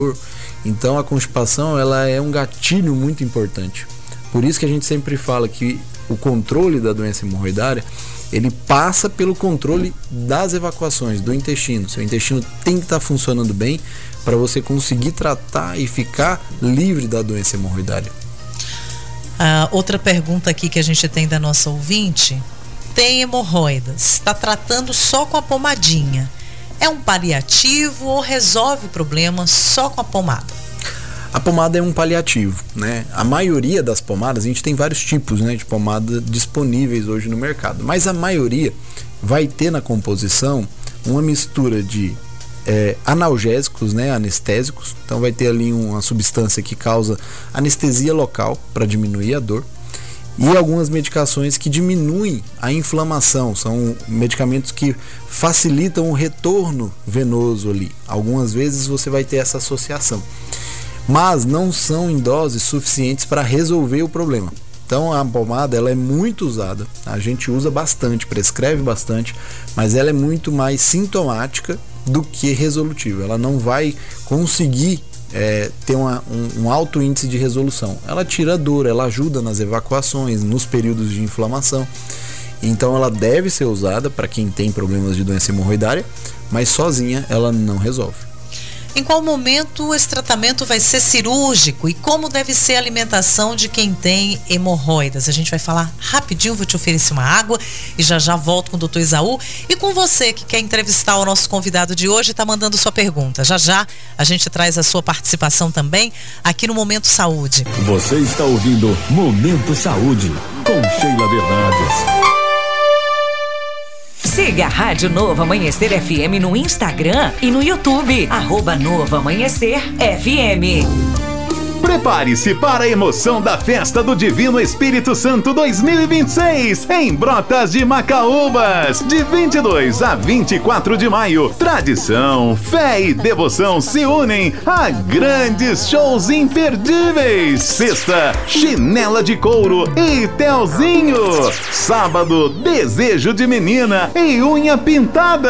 Então a constipação ela é um gatilho muito importante. Por isso que a gente sempre fala que o controle da doença hemorroidária ele passa pelo controle das evacuações do intestino. Seu intestino tem que estar funcionando bem para você conseguir tratar e ficar livre da doença hemorroidária. Outra pergunta aqui que a gente tem da nossa ouvinte: tem hemorroidas, está tratando só com a pomadinha. É um paliativo ou resolve o problema só com a pomada? A pomada é um paliativo, né? A maioria das pomadas, a gente tem vários tipos, né, de pomada disponíveis hoje no mercado, mas a maioria vai ter na composição uma mistura de analgésicos, né, anestésicos. Então vai ter ali uma substância que causa anestesia local para diminuir a dor, e algumas medicações que diminuem a inflamação. São medicamentos que facilitam o retorno venoso ali. Algumas vezes você vai ter essa associação, mas não são em doses suficientes para resolver o problema. Então a pomada ela é muito usada, a gente usa bastante, prescreve bastante, mas ela é muito mais sintomática do que resolutiva. Ela não vai conseguir ter um alto índice de resolução. Ela tira a dor, ela ajuda nas evacuações, nos períodos de inflamação. Então ela deve ser usada para quem tem problemas de doença hemorroidária, mas sozinha ela não resolve. Em qual momento esse tratamento vai ser cirúrgico e como deve ser a alimentação de quem tem hemorroidas? A gente vai falar rapidinho, vou te oferecer uma água e já volto com o Dr. Isaú. E com você que quer entrevistar o nosso convidado de hoje, está mandando sua pergunta. Já a gente traz a sua participação também aqui no Momento Saúde. Você está ouvindo Momento Saúde com Sheila Bernardes. Siga a Rádio Novo Amanhecer FM no Instagram e no YouTube, @Novo Amanhecer FM. Prepare-se para a emoção da Festa do Divino Espírito Santo 2026 em Brotas de Macaúbas, de 22 a 24 de maio. Tradição, fé e devoção se unem a grandes shows imperdíveis. Sexta, Chinela de Couro e Telzinho. Sábado, Desejo de Menina e Unha Pintada.